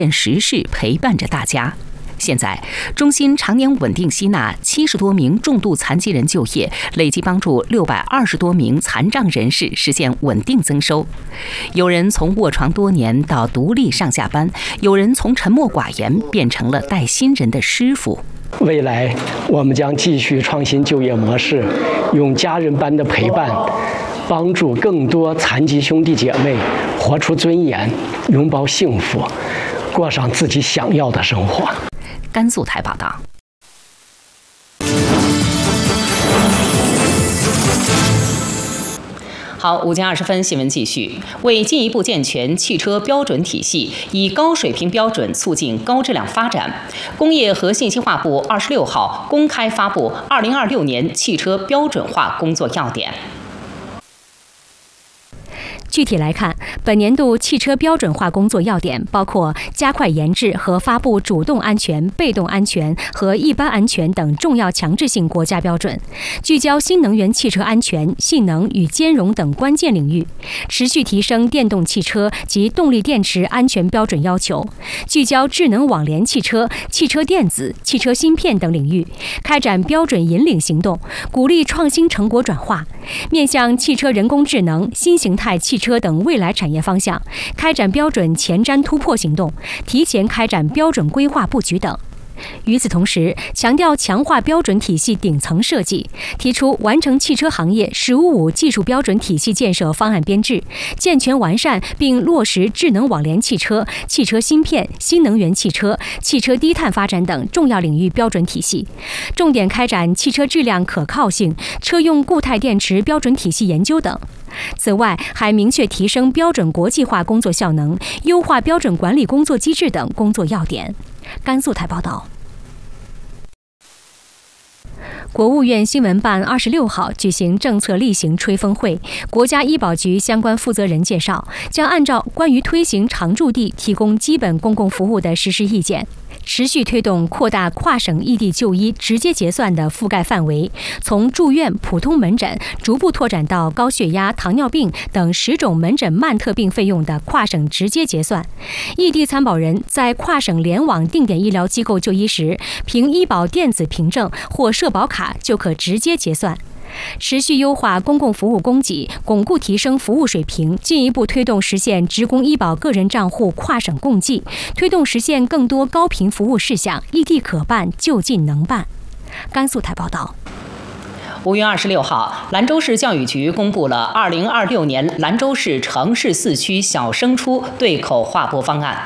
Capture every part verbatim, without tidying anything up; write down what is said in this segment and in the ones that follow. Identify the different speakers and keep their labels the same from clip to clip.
Speaker 1: 时事陪伴着大家。现在，中心常年稳定吸纳七十多名重度残疾人就业，累计帮助六百二十多名残障人士实现稳定增收。有人从卧床多年到独立上下班，有人从沉默寡言变成了带新人的师傅。
Speaker 2: 未来，我们将继续创新就业模式，用家人般的陪伴，帮助更多残疾兄弟姐妹活出尊严，拥抱幸福，过上自己想要的生活。
Speaker 1: 甘肃台报道。好，午间二十分，新闻继续。为进一步健全汽车标准体系，以高水平标准促进高质量发展，工业和信息化部二十六号公开发布二零二六年汽车标准化工作要点。
Speaker 3: 具体来看，本年度汽车标准化工作要点包括加快研制和发布主动安全、被动安全和一般安全等重要强制性国家标准，聚焦新能源汽车安全、性能与兼容等关键领域，持续提升电动汽车及动力电池安全标准要求，聚焦智能网联汽车、汽车电子、汽车芯片等领域，开展标准引领行动，鼓励创新成果转化，面向汽车人工智能、新形态汽车等未来产业方向，开展标准前瞻突破行动，提前开展标准规划布局等。与此同时，强调强化标准体系顶层设计，提出完成汽车行业“十五五”技术标准体系建设方案编制，健全完善并落实智能网联汽车、汽车芯片、新能源汽车、汽车低碳发展等重要领域标准体系，重点开展汽车质量可靠性、车用固态电池标准体系研究等。此外，还明确提升标准国际化工作效能，优化标准管理工作机制等工作要点。甘肃台报道。国务院新闻办二十六号举行政策例行吹风会，国家医保局相关负责人介绍，将按照关于推行常住地提供基本公共服务的实施意见，持续推动扩大跨省异地就医直接结算的覆盖范围，从住院、普通门诊逐步拓展到高血压、糖尿病等十种门诊慢特病费用的跨省直接结算。异地参保人在跨省联网定点医疗机构就医时，凭医保电子凭证或社保卡就可直接结算。持续优化公共服务供给，巩固提升服务水平，进一步推动实现职工医保个人账户跨省共济，推动实现更多高频服务事项异地可办、就近能办。甘肃台报道。
Speaker 1: 五月二十六号，兰州市教育局公布了二零二六年兰州市城市四区小升初对口划拨方案。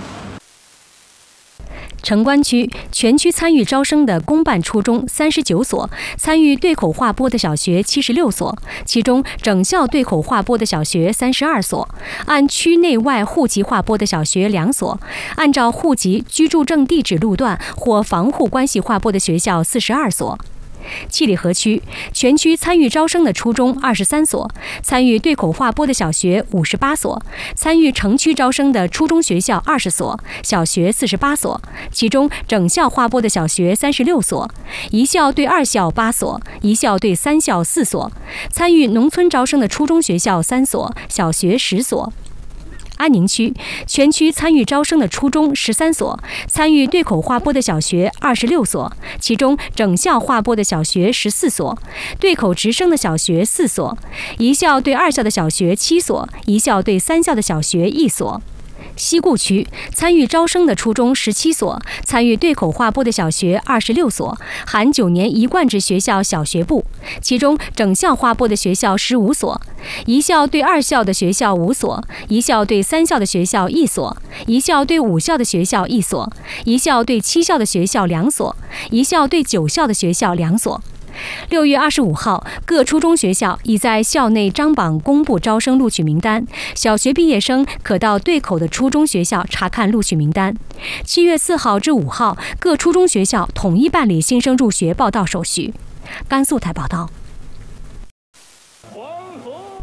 Speaker 3: 城关区全区参与招生的公办初中三十九所，参与对口划拨的小学七十六所，其中整校对口划拨的小学三十二所，按区内外户籍划拨的小学两所，按照户籍居住证地址路段或房户关系划拨的学校四十二所。七里河区全区参与招生的初中二十三所，参与对口划拨的小学五十八所，参与城区招生的初中学校二十所，小学四十八所，其中整校划拨的小学三十六所，一校对二校八所，一校对三校四所，参与农村招生的初中学校三所，小学十所。安宁区全区参与招生的初中十三所，参与对口划拨的小学二十六所，其中整校划拨的小学十四所，对口直升的小学四所，一校对二校的小学七所，一校对三校的小学一所。西固区参与招生的初中十七所，参与对口划拨的小学二十六所，含九年一贯制学校小学部，其中整校划拨的学校十五所，一校对二校的学校五所，一校对三校的学校一所，一校对五校的学校一所，一校对七校的学校两所，一校对九校的学校两所。六月二十五号，各初中学校已在校内张榜公布招生录取名单，小学毕业生可到对口的初中学校查看录取名单。七月四号至五号，各初中学校统一办理新生入学报到手续。甘肃台报道。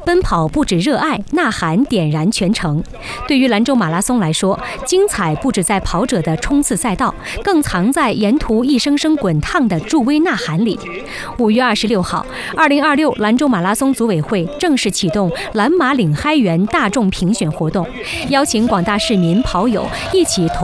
Speaker 3: 奔跑不止热爱，呐喊点燃全程。对于兰州马拉松来说，精彩不止在跑者的冲刺赛道，更藏在沿途一声声滚烫的助威呐喊里。五月二十六号，二零二六兰州马拉松组委会正式启动蓝马领嗨园大众评选活动，邀请广大市民跑友一起投